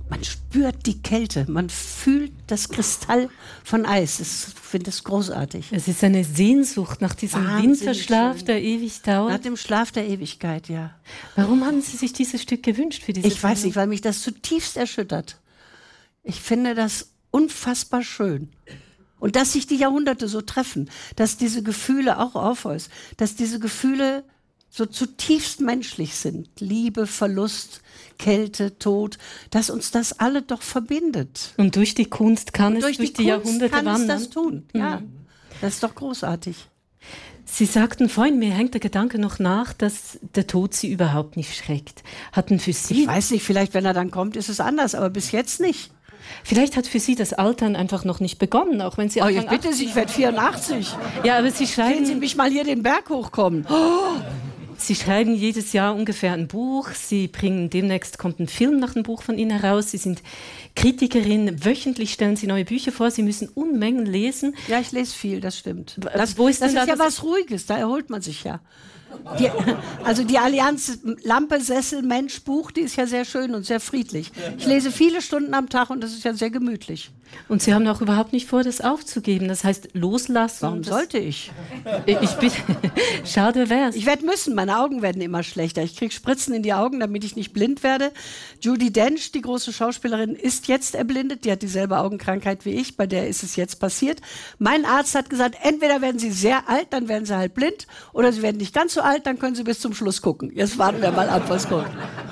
Man spürt die Kälte, man fühlt das Kristall von Eis. Ich finde es großartig. Es ist eine Sehnsucht nach diesem Winterschlaf, der ewig dauert. Nach dem Schlaf der Ewigkeit, ja. Warum haben Sie sich dieses Stück gewünscht für diese Ich weiß nicht, weil mich das zutiefst erschüttert. Ich finde das unfassbar schön. Und dass sich die Jahrhunderte so treffen, dass diese Gefühle, auch Orpheus, dass diese Gefühle so zutiefst menschlich sind. Liebe, Verlust, Kälte, Tod, dass uns das alle doch verbindet. Und durch die Kunst kann es durch die Jahrhunderte wandern. Kann es das tun, ja. Das ist doch großartig. Sie sagten vorhin, mir hängt der Gedanke noch nach, dass der Tod Sie überhaupt nicht schreckt. Hatten für Sie... Ich weiß nicht, vielleicht wenn er dann kommt, ist es anders, aber bis jetzt nicht. Vielleicht hat für Sie das Altern einfach noch nicht begonnen, auch wenn Sie... Oh, ich bitte Sie, ich werde 84. Ja, aber Sie schreiben... Sehen Sie mich mal hier den Berg hochkommen. Oh. Sie schreiben jedes Jahr ungefähr ein Buch. Sie bringen, demnächst kommt ein Film nach dem Buch von Ihnen heraus. Sie sind Kritikerin. Wöchentlich stellen Sie neue Bücher vor. Sie müssen Unmengen lesen. Ja, ich lese viel, das stimmt. Das ist ja was Ruhiges, da erholt man sich ja. Die Allianz Lampe, Sessel, Mensch, Buch, die ist ja sehr schön und sehr friedlich. Ich lese viele Stunden am Tag und das ist ja sehr gemütlich. Und Sie haben auch überhaupt nicht vor, das aufzugeben. Das heißt, loslassen. Warum sollte ich? Ich bitte. Schade wär's. Ich werde müssen. Meine Augen werden immer schlechter. Ich kriege Spritzen in die Augen, damit ich nicht blind werde. Judi Dench, die große Schauspielerin, ist jetzt erblindet. Die hat dieselbe Augenkrankheit wie ich. Bei der ist es jetzt passiert. Mein Arzt hat gesagt, entweder werden Sie sehr alt, dann werden Sie halt blind, oder Sie werden nicht ganz so alt, dann können Sie bis zum Schluss gucken. Jetzt warten wir mal ab, was kommt.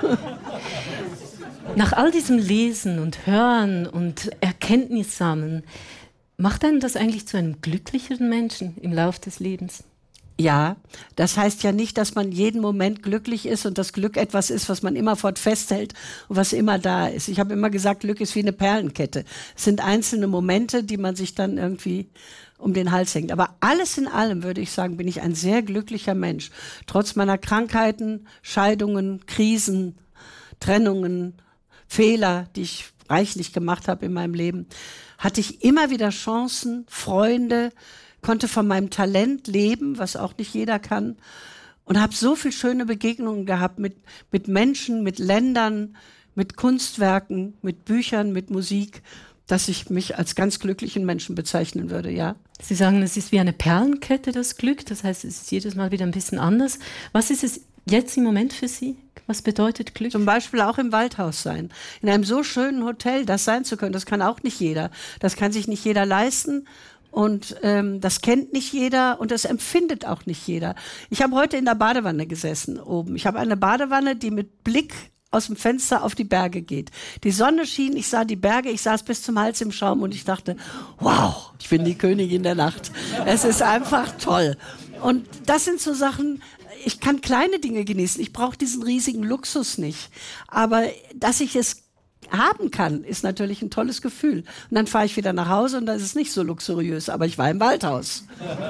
Nach all diesem Lesen und Hören und Erkenntnis sammeln, macht einen das eigentlich zu einem glücklicheren Menschen im Lauf des Lebens? Ja, das heißt ja nicht, dass man jeden Moment glücklich ist und das Glück etwas ist, was man immerfort festhält und was immer da ist. Ich habe immer gesagt, Glück ist wie eine Perlenkette. Es sind einzelne Momente, die man sich dann irgendwie um den Hals hängt. Aber alles in allem, würde ich sagen, bin ich ein sehr glücklicher Mensch. Trotz meiner Krankheiten, Scheidungen, Krisen, Trennungen, Fehler, die ich reichlich gemacht habe in meinem Leben, hatte ich immer wieder Chancen, Freunde, konnte von meinem Talent leben, was auch nicht jeder kann, und habe so viel schöne Begegnungen gehabt mit Menschen, mit Ländern, mit Kunstwerken, mit Büchern, mit Musik, dass ich mich als ganz glücklichen Menschen bezeichnen würde, ja. Sie sagen, es ist wie eine Perlenkette, das Glück, das heißt, es ist jedes Mal wieder ein bisschen anders. Was ist es jetzt im Moment für Sie? Was bedeutet Glück? Zum Beispiel auch im Waldhaus sein. In einem so schönen Hotel, das sein zu können, das kann auch nicht jeder. Das kann sich nicht jeder leisten. Und das kennt nicht jeder und das empfindet auch nicht jeder. Ich habe heute in der Badewanne gesessen oben. Ich habe eine Badewanne, die mit Blick aus dem Fenster auf die Berge geht. Die Sonne schien, ich sah die Berge, ich saß bis zum Hals im Schaum und ich dachte, wow, ich bin die Königin der Nacht. Es ist einfach toll. Und das sind so Sachen, ich kann kleine Dinge genießen. Ich brauche diesen riesigen Luxus nicht. Aber dass ich es haben kann, ist natürlich ein tolles Gefühl. Und dann fahre ich wieder nach Hause und da ist es nicht so luxuriös. Aber ich war im Waldhaus.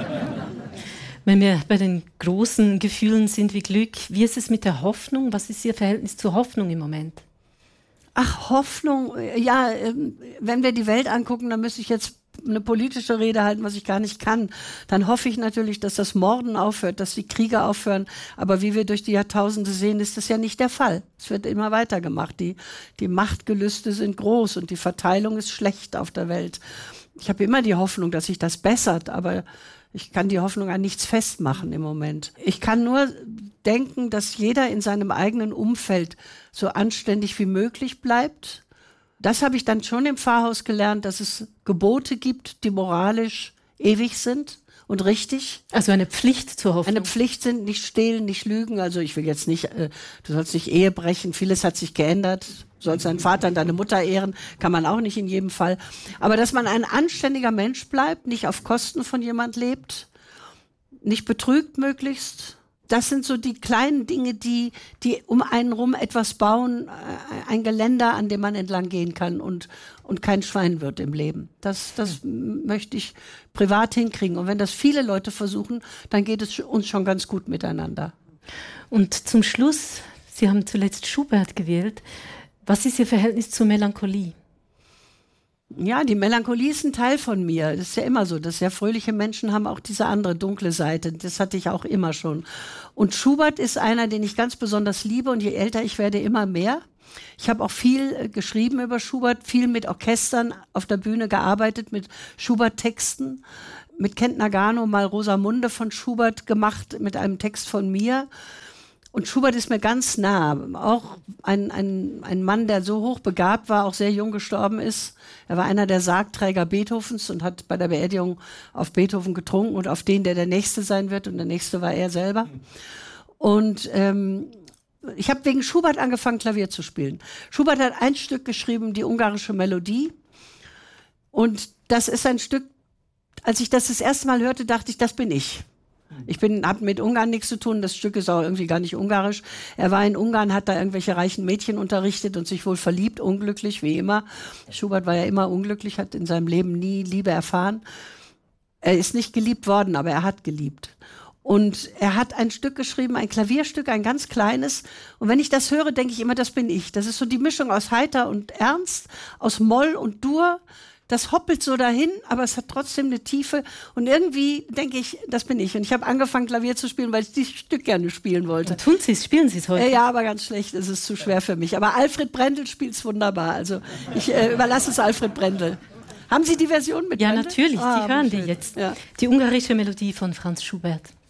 Wenn wir bei den großen Gefühlen sind wie Glück, wie ist es mit der Hoffnung? Was ist Ihr Verhältnis zur Hoffnung im Moment? Ach, Hoffnung, ja, wenn wir die Welt angucken, dann müsste ich jetzt eine politische Rede halten, was ich gar nicht kann. Dann hoffe ich natürlich, dass das Morden aufhört, dass die Kriege aufhören. Aber wie wir durch die Jahrtausende sehen, ist das ja nicht der Fall. Es wird immer weitergemacht. Die Machtgelüste sind groß und die Verteilung ist schlecht auf der Welt. Ich habe immer die Hoffnung, dass sich das bessert, aber ich kann die Hoffnung an nichts festmachen im Moment. Ich kann nur denken, dass jeder in seinem eigenen Umfeld so anständig wie möglich bleibt. Das habe ich dann schon im Pfarrhaus gelernt, dass es Gebote gibt, die moralisch ewig sind und richtig. Also eine Pflicht zur Hoffnung. Eine Pflicht sind, nicht stehlen, nicht lügen. Also ich will jetzt nicht, du sollst nicht Ehe brechen. Vieles hat sich geändert. Du sollst deinen Vater und deine Mutter ehren. Kann man auch nicht in jedem Fall. Aber dass man ein anständiger Mensch bleibt, nicht auf Kosten von jemand lebt, nicht betrügt möglichst. Das sind so die kleinen Dinge, die um einen rum etwas bauen, ein Geländer, an dem man entlang gehen kann und kein Schwein wird im Leben. Das möchte ich privat hinkriegen. Und wenn das viele Leute versuchen, dann geht es uns schon ganz gut miteinander. Und zum Schluss, Sie haben zuletzt Schubert gewählt. Was ist Ihr Verhältnis zur Melancholie? Ja, die Melancholie ist ein Teil von mir. Das ist ja immer so, dass sehr fröhliche Menschen haben auch diese andere dunkle Seite. Das hatte ich auch immer schon. Und Schubert ist einer, den ich ganz besonders liebe und je älter ich werde, immer mehr. Ich habe auch viel geschrieben über Schubert, viel mit Orchestern auf der Bühne gearbeitet, mit Schubert-Texten, mit Kent Nagano mal Rosamunde von Schubert gemacht, mit einem Text von mir. Und Schubert ist mir ganz nah. Auch ein Mann, der so hochbegabt war, auch sehr jung gestorben ist. Er war einer der Sargträger Beethovens und hat bei der Beerdigung auf Beethoven getrunken und auf den, der Nächste sein wird. Und der Nächste war er selber. Und ich habe wegen Schubert angefangen, Klavier zu spielen. Schubert hat ein Stück geschrieben, die ungarische Melodie. Und das ist ein Stück, als ich das erste Mal hörte, dachte ich, das bin ich. Habe mit Ungarn nichts zu tun, das Stück ist auch irgendwie gar nicht ungarisch. Er war in Ungarn, hat da irgendwelche reichen Mädchen unterrichtet und sich wohl verliebt, unglücklich, wie immer. Schubert war ja immer unglücklich, hat in seinem Leben nie Liebe erfahren. Er ist nicht geliebt worden, aber er hat geliebt. Und er hat ein Stück geschrieben, ein Klavierstück, ein ganz kleines. Und wenn ich das höre, denke ich immer, das bin ich. Das ist so die Mischung aus heiter und ernst, aus Moll und Dur. Das hoppelt so dahin, aber es hat trotzdem eine Tiefe. Und irgendwie denke ich, das bin ich. Und ich habe angefangen, Klavier zu spielen, weil ich dieses Stück gerne spielen wollte. Und tun Sie es, spielen Sie es heute? Ja, aber ganz schlecht. Es ist zu schwer für mich. Aber Alfred Brendel spielt es wunderbar. Also ich überlasse es Alfred Brendel. Haben Sie die Version mit Ja, Brendel? natürlich. Sie hören die schön. jetzt. Ja. Die ungarische Melodie von Franz Schubert.